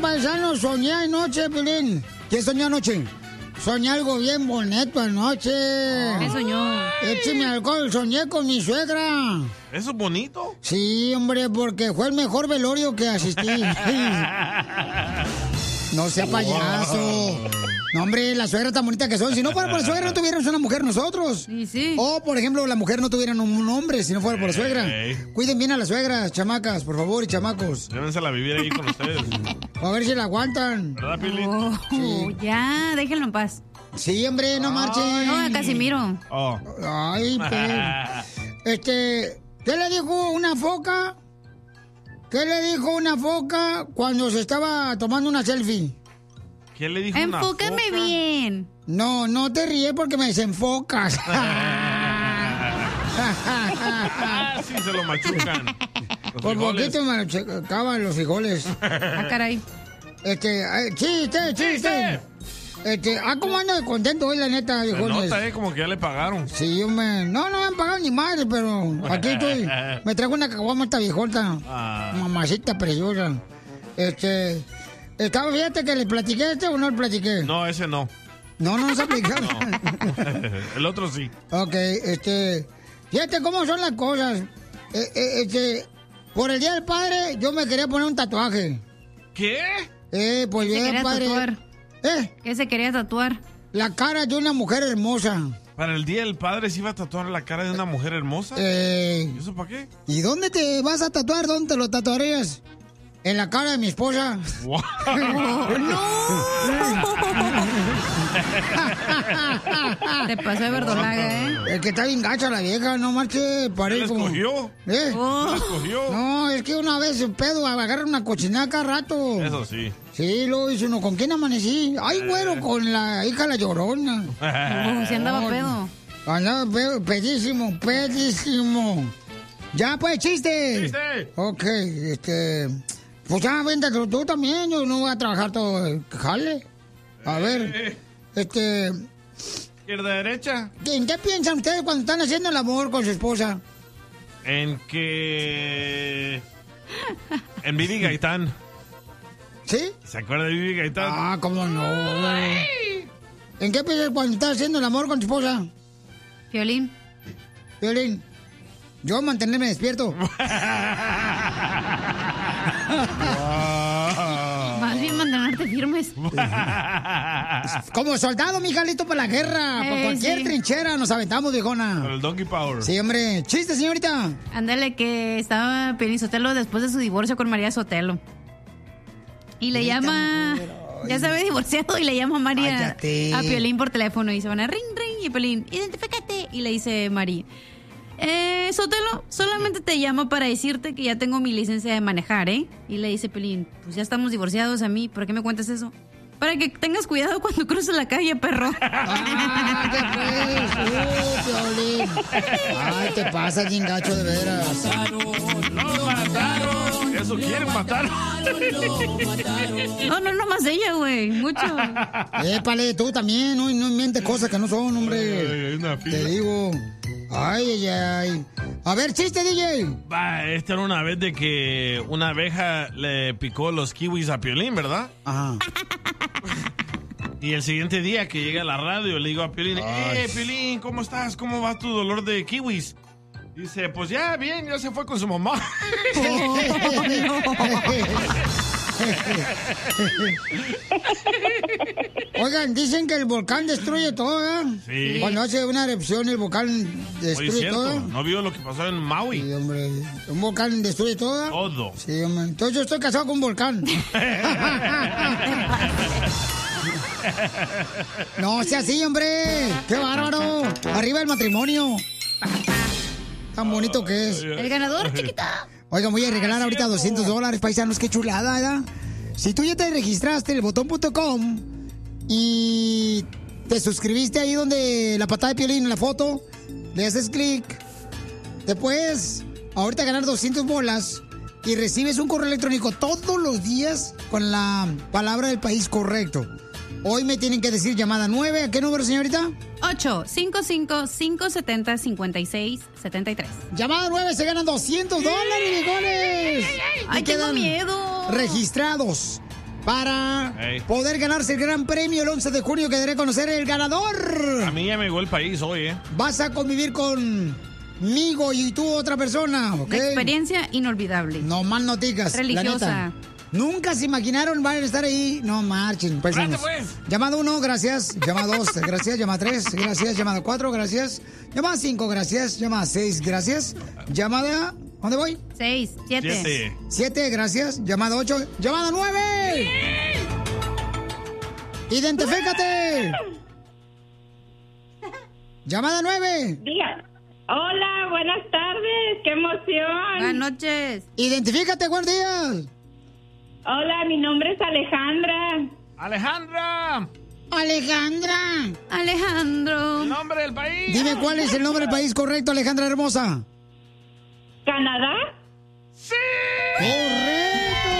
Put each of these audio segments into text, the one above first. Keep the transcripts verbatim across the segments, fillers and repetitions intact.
paisano, soñé anoche, Piolín. ¿Qué soñó anoche? Soñé algo bien bonito anoche. ¿Qué soñó? Écheme alcohol, soñé con mi suegra. ¿Eso es bonito? Sí, hombre, porque fue el mejor velorio que asistí. No sea payaso. No, hombre, la suegra tan bonita que son. Si no fuera por la suegra, no tuviéramos una mujer nosotros. Sí, sí. O, por ejemplo, la mujer no tuviera un hombre si no fuera por la suegra. Ey. Cuiden bien a las suegras, chamacas, por favor, y chamacos. Llévensela a vivir ahí con ustedes. A ver si la aguantan. ¿Verdad, Pili? Oh, Sí. ya, déjenlo en paz. Sí, hombre, no marchen. No, a Casimiro. Oh. Ay, pero... Este... ¿Qué le dijo una foca? ¿Qué le dijo una foca cuando se estaba tomando una selfie? ¿Qué le dijo una Enfócame foca? bien. No, no te ríes porque me desenfocas. Ah, sí, se lo machucan. Los Por frijoles. poquito me acaban los frijoles. Ah, caray. Este, eh, chiste, chiste. Este, ah, ¿cómo ando de contento hoy, la neta, Se viejones? nota, eh, como que ya le pagaron. Sí, me... No, no me han pagado ni madre, pero aquí estoy. Me traigo una caguama esta viejota. Ah. Mamacita preciosa. Este... Estaba, fíjate que le platiqué este o no le platiqué. No, ese no. No, no nos aplicaron. El otro sí. Ok, este... Fíjate cómo son las cosas. Eh, eh, este... Por el Día del Padre, yo me quería poner un tatuaje. ¿Qué? Eh, por el Se Día del quería Padre... tatuar. ¿Eh? ¿Qué se quería tatuar? La cara de una mujer hermosa. ¿Para el Día del Padre se iba a tatuar la cara de una mujer hermosa? Eh... ¿Y eso para qué? ¿Y dónde te vas a tatuar? ¿Dónde te lo tatuarías? En la cara de mi esposa. Wow. Te pasó de verdolaga, ¿eh? Es que está bien gacha la vieja, no marche, ¿Él parece como... escogió? ¿Eh? Oh. ¿Él escogió? No, es que una vez el pedo agarra una cochinada cada rato. Eso sí. Sí, lo hizo uno. ¿Con quién amanecí? Ay, güero, con la hija de la Llorona. Oh, si andaba No, pedo. Andaba pedo, pedísimo, pedísimo. Ya, pues, chiste. ¡Chiste! Ok, este... Pues ya, vente tú, tú también, yo no voy a trabajar todo el jale. A ver, este... ¿Izquierda, derecha? ¿En qué piensan ustedes cuando están haciendo el amor con su esposa? En que... En Vivi Gaitán. ¿Sí? ¿Se acuerda de Vivi Gaitán? Ah, cómo no. ¿En qué piensas cuando estás haciendo el amor con tu esposa? Violín. Violín, yo mantenerme despierto. Más bien mantenerte firmes. Como soldado, mija, listo para la guerra. Eh, Por cualquier sí. trinchera nos aventamos, viejona. Con el Donkey Power. Sí, hombre. Chiste, señorita. Ándale, que estaba Piolín Sotelo después de su divorcio con María Sotelo. Y le llama... Ya se había divorciado y le llama a María Cállate. a Piolín por teléfono y se van a ring, ring. Y Piolín, identifícate. Y le dice María, eh, Sotelo, solamente te llamo para decirte que ya tengo mi licencia de manejar, ¿eh? Y le dice Piolín, pues ya estamos divorciados a mí, ¿por qué me cuentas eso? Para que tengas cuidado cuando cruces la calle, perro. Ah, ¿qué pues? Uh, Piolín. Ay, te pasa, bien gacho, de veras. ¡Lo mataron! Eso quieren matar. No, no, no más ella, güey. Mucho. Épale, tú también, no, no mientes cosas que no son, hombre. Hay una Te fila. digo. Ay, ay, ay. A ver, chiste, D J. Va, esta era una vez de que una abeja le picó los kiwis a Piolín, ¿verdad? Ajá. Y el siguiente día que llega a la radio le digo a Piolín, Ay. eh, Piolín, ¿cómo estás? ¿Cómo va tu dolor de kiwis? Dice, pues ya, bien, ya se fue con su mamá. Oigan, dicen que el volcán destruye todo, ¿verdad? Sí. Cuando hace una erupción, el volcán Oye, destruye es cierto, todo. ¿no vio lo que pasó en Maui? Sí, hombre. Un volcán destruye todo. Todo. Sí, hombre. Entonces yo estoy casado con un volcán. No sea así, hombre. ¡Qué bárbaro! Arriba el matrimonio. Tan bonito que es. El ganador, chiquita. Oigan, voy a regalar ahorita doscientos dólares, paisanos. Qué chulada, ¿verdad? Si tú ya te registraste en el botón punto com y te suscribiste ahí donde la patada de Piolín en la foto, le haces clic, te puedes ahorita ganar doscientas bolas y recibes un correo electrónico todos los días con la palabra del país correcto. Hoy me tienen que decir llamada nueve. ¿A qué número, señorita? ocho cinco cinco, cinco siete cero, cinco seis siete tres. Llamada nueve, se ganan doscientos dólares, viejones. Ay, Y tengo quedan miedo. registrados. para Ey. poder ganarse el gran premio el once de junio que daré a conocer el ganador. A mí ya me llegó el país hoy, ¿eh? Vas a convivir conmigo y tú otra persona, ¿ok? La experiencia inolvidable. No más noticas. Religiosa. La neta. Nunca se imaginaron van a estar ahí. No marchen, paisanos. Pues. Llamada uno, gracias. Llamada dos, gracias. Llamada tres, gracias. Llamada cuatro, gracias. Llamada cinco, gracias. Llamada seis, gracias. Llamada... ¿Dónde voy? Seis, siete. Siete. Siete, gracias. Llamada ocho. Llamada nueve. Identifícate. Llamada nueve. Diga. Hola, buenas tardes, qué emoción. Buenas noches. Identifícate, buenos días. Hola, mi nombre es Alejandra. Alejandra. Alejandra. Alejandro. El nombre del país. Dime cuál es el nombre del país correcto, Alejandra hermosa. ¿Canadá? ¡Sí! ¡Correcto!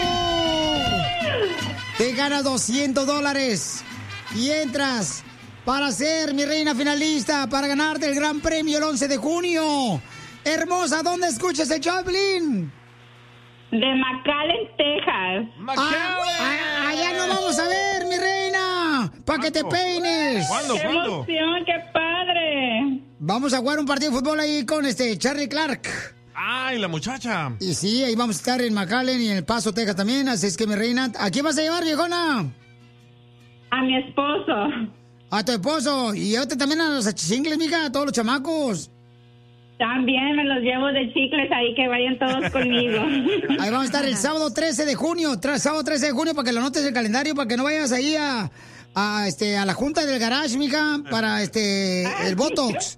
Te ganas doscientos dólares y entras para ser mi reina finalista, para ganarte el gran premio el once de junio. Hermosa, ¿dónde escuchas el Chaplin? De McAllen, Texas. McAllen. Ah, allá nos vamos a ver, mi reina, para que te peines. ¿Cuándo? ¡Qué ¿Cuándo? emoción, qué padre! Vamos a jugar un partido de fútbol ahí con este Charlie Clark. Ay, la muchacha. Y sí, ahí vamos a estar en McAllen y en El Paso, Texas también. Así es que, mi reina, ¿a quién vas a llevar, viejona? A mi esposo. A tu esposo. Y llévate también a los achichingles, mija, a todos los chamacos. También me los llevo de chicles ahí, que vayan todos conmigo. Ahí vamos a estar el sábado trece de junio. Tra- sábado trece de junio para que lo anotes en el calendario, para que no vayas ahí a, a, este, a la junta del garage, mija, para este el Botox.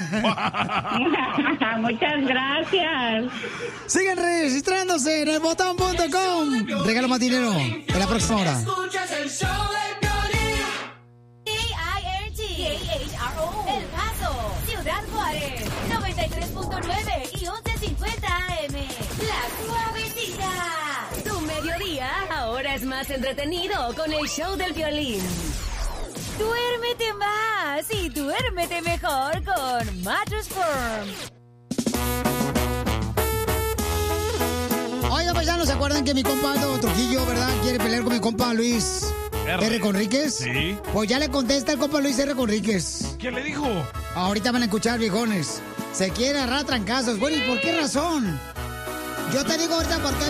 Muchas gracias. Sigan registrándose en el botón punto com. Regalo más dinero en la próxima hora. Escuchas el show de Piolín. K I R T, K H R O, El Paso, Ciudad Juárez, noventa y tres punto nueve y once cincuenta A M. La Suavecita. Tu mediodía ahora es más entretenido con el show del violín. Duérmete más y duérmete mejor con Mattress Firm. Oiga, paisanos, ¿se acuerdan que mi compa Aldo Trujillo, verdad, quiere pelear con mi compa Luis R. R. Conríquez? Sí. Pues ya le contesta el compa Luis R. Conríquez. ¿Qué le dijo? Ahorita van a escuchar, viejones. Se quiere agarrar trancazos. Bueno, ¿y por qué razón? Yo te digo ahorita por qué